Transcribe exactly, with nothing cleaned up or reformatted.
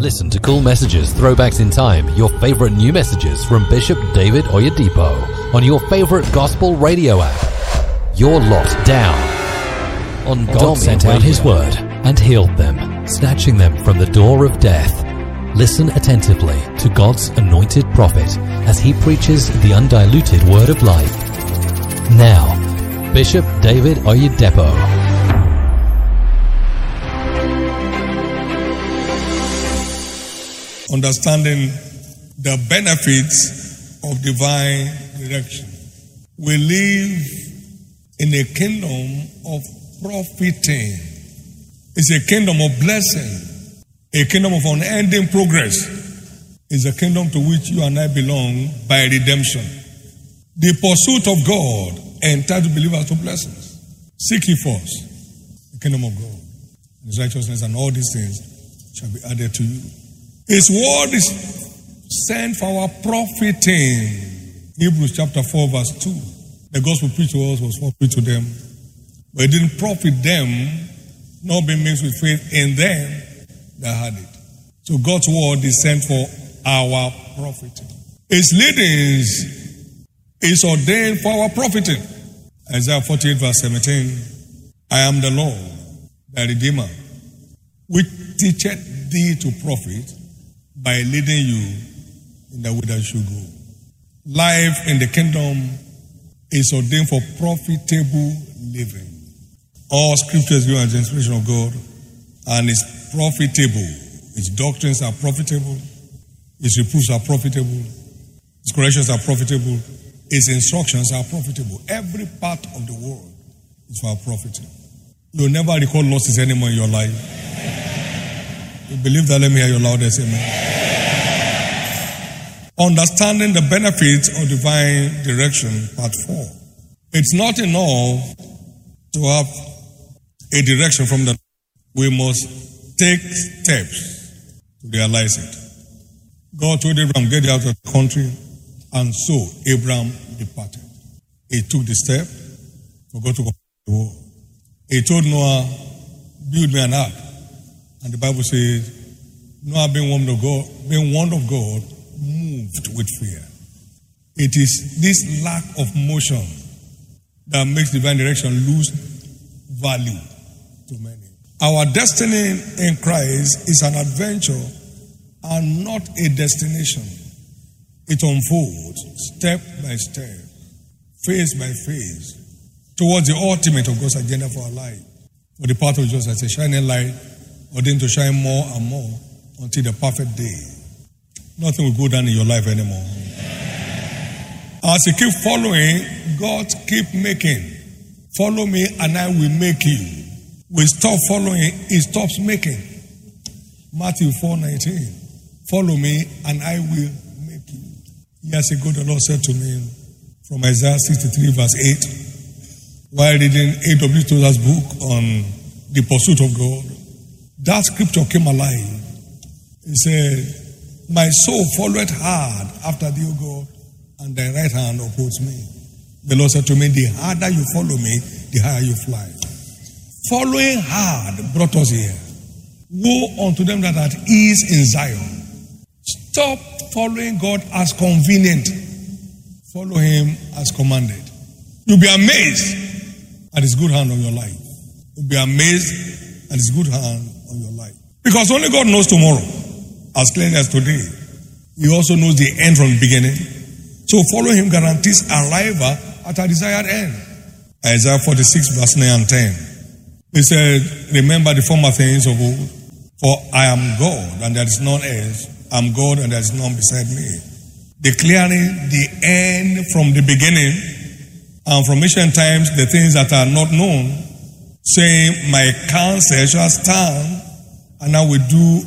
Listen to cool messages, throwbacks in time, your favorite new messages from Bishop David Oyedepo on your favorite gospel radio app. You're locked down on God sent out His word and healed them, snatching them from the door of death. Listen attentively to God's anointed prophet as he preaches the undiluted word of life. Now, Bishop David Oyedepo. Understanding the benefits of divine direction. We live in a kingdom of profiting. It's a kingdom of blessing, a kingdom of unending progress. It's a kingdom to which you and I belong by redemption. The pursuit of God entitles believers to blessings. Seek ye first the kingdom of God, His righteousness, and all these things shall be added to you. His word is sent for our profiting. Hebrews chapter four verse two. The gospel preached to us was for preached to them. But it didn't profit them, nor be mixed with faith in them that had it. So God's word is sent for our profiting. His leadings is ordained for our profiting. Isaiah forty-eight verse seventeen. I am the Lord, thy Redeemer, which teacheth thee to profit, by leading you in the way that you should go. Life in the kingdom is ordained for profitable living. All scriptures given as the inspiration of God and is profitable. Its doctrines are profitable. Its reproofs are profitable. Its corrections are profitable. Its instructions are profitable. Every part of the world is for our profiting. You'll never record losses anymore in your life. You believe that? Let me hear your loudest amen. Understanding the benefits of divine direction, part four. It's not enough to have a direction from the Lord. We must take steps to realize it. God told Abraham, get out of the country, and so Abraham departed. He took the step for God to go to the world. He told Noah, build me an ark. And the Bible says, Noah being warned of God, being warned of God, moved with fear. It is this lack of motion that makes divine direction lose value to many. Our destiny in Christ is an adventure and not a destination. It unfolds step by step, phase by phase, towards the ultimate of God's agenda for our life. For the path of Jesus as a shining light, ordained to shine more and more until the perfect day. Nothing will go down in your life anymore. As you keep following, God keep making. Follow me and I will make you. We stop following, He stops making. Matthew four nineteen. Follow me and I will make you. Years ago the Lord said to me from Isaiah sixty-three verse eight, while reading A W Tozer's book on the pursuit of God, that scripture came alive. He said, my soul followed hard after thee, O God, and thy right hand upholds me. The Lord said to me, the harder you follow me, the higher you fly. Following hard brought us here. Woe unto them that are at ease in Zion. Stop following God as convenient. Follow Him as commanded. You'll be amazed at His good hand on your life. You'll be amazed at His good hand on your life. Because only God knows tomorrow as clearly as today. He also knows the end from the beginning. So follow Him guarantees arrival at a desired end. Isaiah forty-six verse nine and ten. He said, remember the former things of old, for I am God and there is none else. I am God and there is none beside me. Declaring the end from the beginning, and from ancient times the things that are not known, saying, my counsel shall stand, and I will do